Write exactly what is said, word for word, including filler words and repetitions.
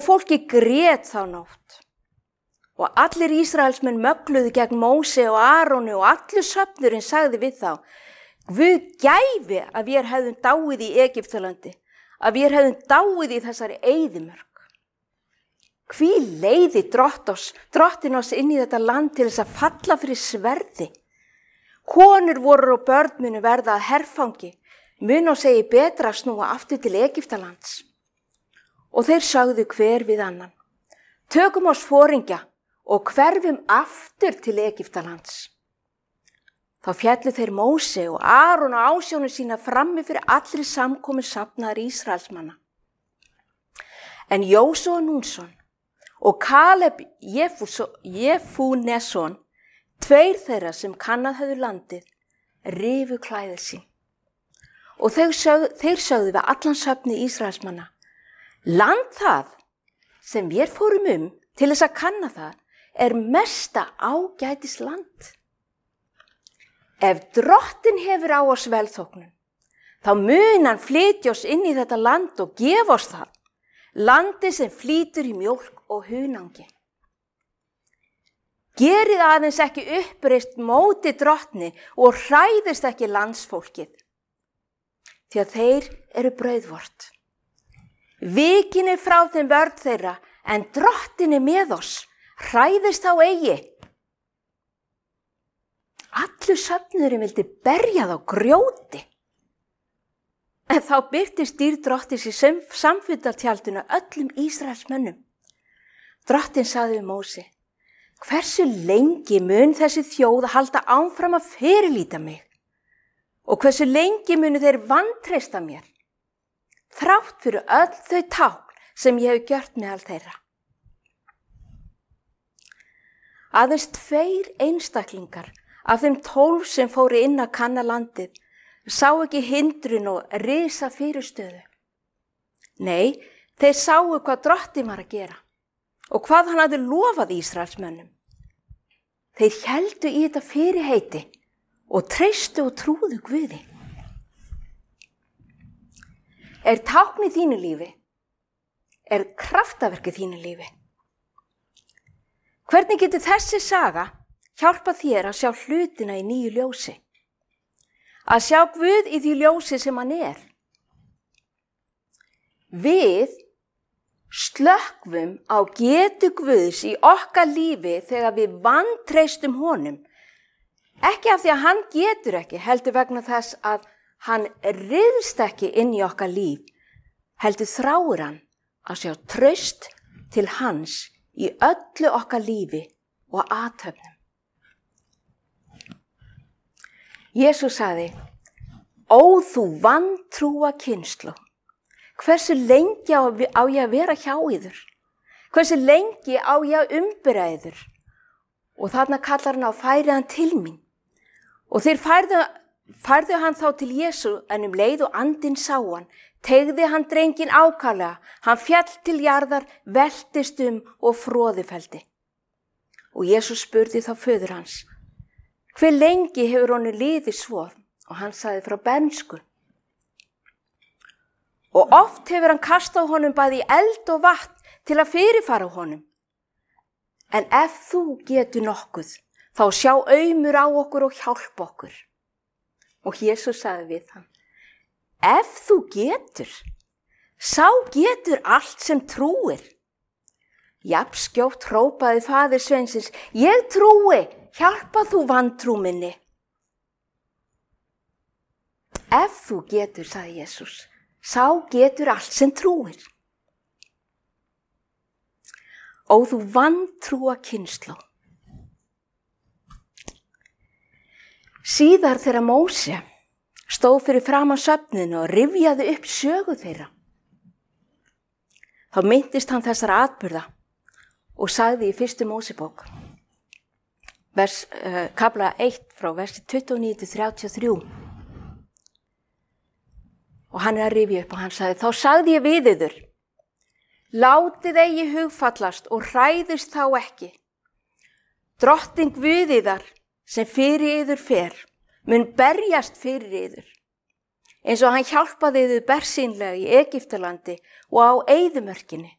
fólki grét þá nótt. Og allir Ísraelsmenn mögluðu gegn Móse og Aróni og allur söfnurinn sagði við þá: Guð gæfi að vér hefðum dáið í Egyptalandi, að vér hefðum dáið í þessari eyðimörk. Hví leiði drottin oss inn í þetta land til þess að falla fyrir sverði? Konur voru og börn munu verða að herfangi, mun og segi betra að snúa aftur til Egyptalands. Og þeir sagðu hver við annan: Tökum oss foringja og hverfum aftur til Egyptalands. Þá fjallu þeir Móse og Aron og ásjónu sína frammi fyrir allri samkomu safnaðar Ísraelsmanna. En Jósúa Núnsson og Kaleb Jefúneson, tveir þeirra sem kannað höfðu landið, rifu klæði sín. Og þeir sögðu, þeir sögðu við allan söfni Ísraelsmanna: Land það sem við fórum um til þess að kanna það er mesta ágætis land. Ef drottin hefur á oss velþóknun, þá mun hann flytja oss inn í þetta land og gefa oss það, landi sem flýtur í mjólk og hunangi. Gerið aðeins ekki uppreist móti drottni og hræðist ekki landsfólkið, því að þeir eru brauðvort. Vikin er frá þeim vörn þeirra, en drottin er með oss, hræðist þá eigi. Allur söfnuðurinn vildi berja þá grjóti. En þá birtist dýr drottins í samfundartjaldinu öllum Ísraelsmönnum. Drottin sagði við Móse: Hversu lengi mun þessi þjóð halda áfram að fyrirlíta mig? Og hversu lengi munu þeir vantreysta mér? Þrátt fyrir öll þau tákn sem ég hef gjört meðal þeirra. Aðeins tveir einstaklingar af þeim tólf sem fóru inn að kanna landið sá ekki hindrun og risa fyrirstöðu. Nei, þeir sáu hvað drottin var að gera og hvað hann hafði lofað Ísraelsmönnum. Þeir héldu í þetta fyrirheiti og treystu og trúðu Guði. Er tákn í þínu lífi? Er kraftaverk í þínu lífi? Hvernig getur þessi saga hjálpa þér að sjá hlutina í nýju ljósi? Að sjá Guð í því ljósi sem hann er. Við slökkvum á getu Guðs í okkar lífi þegar við vantreystum honum. Ekki af því að hann getur ekki, heldur vegna þess að hann ryðst ekki inn í okkar líf, heldur þráir hann að sjá traust til hans í öllu okkar lífi og athöfnum. Jesús sagði: Ó þú vantrúa kynslóð, hversu lengi á, á ég að vera hjá yður? Hversu lengi á ég að umbera yður? Og þarna kallar hann á færið hann til mín. Og þeir færðu, færðu hann þá til Jesú, en um leið og andinn sá hann, teygði hann drenginn ákaflega, hann fjall til jarðar, veltist um og froðufelldi. Og Jesús spurði þá föður hans: Hve lengi hefur honum liðið svo? Og hann sagði: Frá bernsku. Og oft hefur hann kastað honum bæði í eld og vatn til að fyrirfara honum. En ef þú getur nokkuð, þá sjá aumur á okkur og hjálpa okkur. Og Jesús sagði við hann: Ef þú getur, sá getur allt sem trúir. Jafn skjótt hrópaði faðir sveinsins: Ég trúi, hjálpa þú vantrú minni. Ef þú getur, sagði Jesús, sá getur allt sem trúir. Ó þú vantrúa kynslóð. Síðar þegar Móse stóð fyrir framan söfninu og rifjaði upp sögu þeirra, þá minntist hann þessara atburða og sagði í fyrstu Mósebók, vers, uh, kafla eitt frá versi tuttugu og níu til þrjátíu og þrjú. Og hann er að rifja upp og hann sagði: Þá sagði ég við yður, látið eigi hugfallast og hræðist þá ekki. Drottinn Guð yðar sem fyrir yður fer, mun berjast fyrir yður, eins og hann hjálpaði yður bersýnlega í Egyptalandi og á eyðimörkinni.